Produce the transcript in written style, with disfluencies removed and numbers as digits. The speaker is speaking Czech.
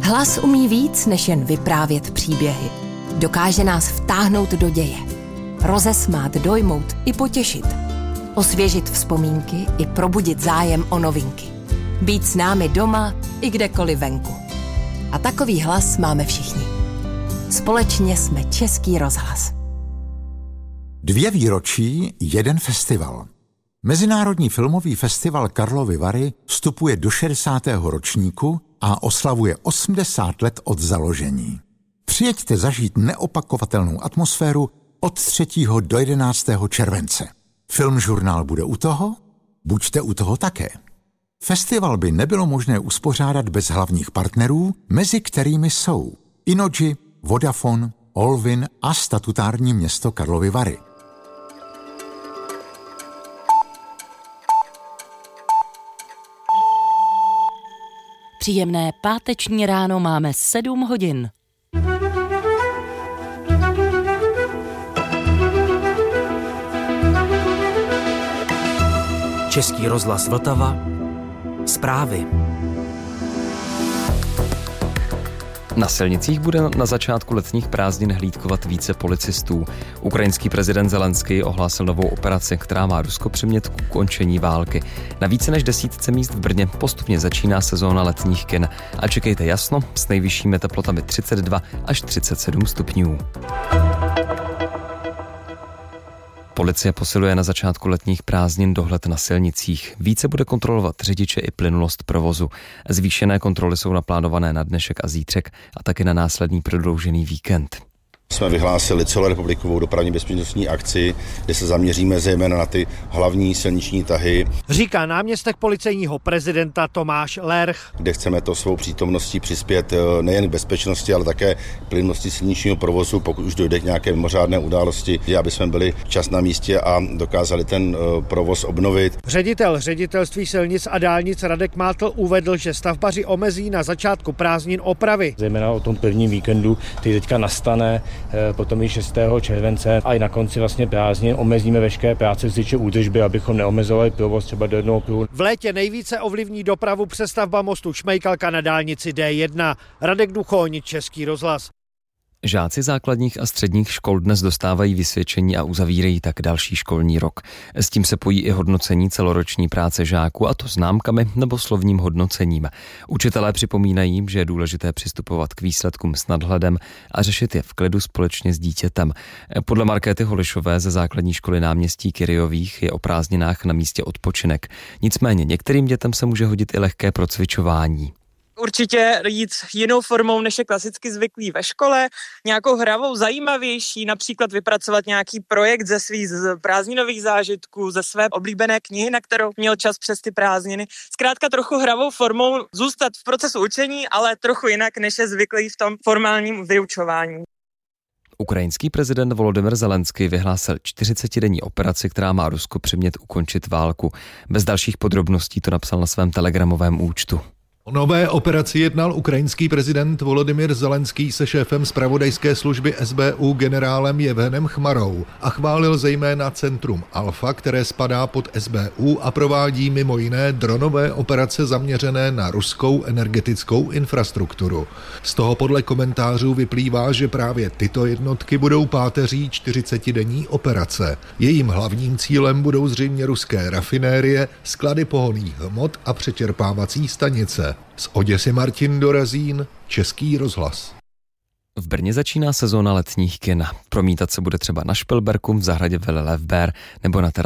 Hlas umí víc, než jen vyprávět příběhy. Dokáže nás vtáhnout do děje. Rozesmát, dojmout i potěšit. Osvěžit vzpomínky i probudit zájem o novinky. Být s námi doma i kdekoliv venku. A takový hlas máme všichni. Společně jsme Český rozhlas. 2 výročí, 1 festival. Mezinárodní filmový festival Karlovy Vary vstupuje do 60. ročníku a oslavuje 80 let od založení. Přijeďte zažít neopakovatelnou atmosféru od 3. do 11. července. Filmžurnál bude u toho? Buďte u toho také. Festival by nebylo možné uspořádat bez hlavních partnerů, mezi kterými jsou Innogy, Vodafone, Olvin a statutární město Karlovy Vary. Příjemné páteční ráno, máme 7 hodin. Český rozhlas Vltava. Zprávy. Na silnicích bude na začátku letních prázdnin hlídkovat více policistů. Ukrajinský prezident Zelenský ohlásil novou operaci, která má Rusko přimět k ukončení války. Na více než 10 míst v Brně postupně začíná sezóna letních kin. A čekejte jasno s nejvyššími teplotami 32 až 37 stupňů. Policie posiluje na začátku letních prázdnin dohled na silnicích. Více bude kontrolovat řidiče i plynulost provozu. Zvýšené kontroly jsou naplánované na dnešek a zítřek a taky na následný prodloužený víkend. Jsme vyhlásili celorepublikovou dopravní bezpečnostní akci, kde se zaměříme zejména na ty hlavní silniční tahy. Říká náměstek policejního prezidenta Tomáš Lerch. Kde chceme to svou přítomností přispět nejen k bezpečnosti, ale také k plynnosti silničního provozu, pokud už dojde k nějaké mimořádné události, aby jsme byli včas na místě a dokázali ten provoz obnovit. Ředitel ředitelství silnic a dálnic Radek Mátl uvedl, že stavbaři omezí na začátku prázdnin opravy. Zejména o tom prvním víkendu, který teďka nastane, potom i 6. července a i na konci vlastně prázdnin omezíme veškeré práce z údržby, abychom neomezovali provoz třeba do jednoho pruhu. V létě nejvíce ovlivní dopravu přestavba mostu Šmejkalka na dálnici D1. Radek Duchoň, Český rozhlas. Žáci základních a středních škol dnes dostávají vysvědčení a uzavírají tak další školní rok. S tím se pojí i hodnocení celoroční práce žáků, a to známkami nebo slovním hodnocením. Učitelé připomínají, že je důležité přistupovat k výsledkům s nadhledem a řešit je v klidu společně s dítětem. Podle Markéty Holišové ze základní školy Náměstí Kyriových je o prázdninách na místě odpočinek. Nicméně některým dětem se může hodit i lehké procvičování. Určitě jít jinou formou, než je klasicky zvyklý ve škole, nějakou hravou, zajímavější, například vypracovat nějaký projekt ze svých prázdninových zážitků, ze své oblíbené knihy, na kterou měl čas přes ty prázdniny. Zkrátka trochu hravou formou zůstat v procesu učení, ale trochu jinak, než je zvyklý v tom formálním vyučování. Ukrajinský prezident Volodymyr Zelenský vyhlásil 40denní operaci, která má Rusko přimět ukončit válku. Bez dalších podrobností to napsal na svém telegramovém účtu. O nové operaci jednal ukrajinský prezident Volodymyr Zelenský se šéfem zpravodajské služby SBU generálem Jevhenem Chmarou a chválil zejména centrum Alfa, které spadá pod SBU a provádí mimo jiné dronové operace zaměřené na ruskou energetickou infrastrukturu. Z toho podle komentářů vyplývá, že právě tyto jednotky budou páteří 40denní operace. Jejím hlavním cílem budou zřejmě ruské rafinérie, sklady pohonných hmot a přečerpávací stanice. Z Oděsy Martin Dorazín, Český rozhlas. V Brně začíná sezóna letních kin. Promítat se bude třeba na Špilberku, v zahradě Vele Levber nebo na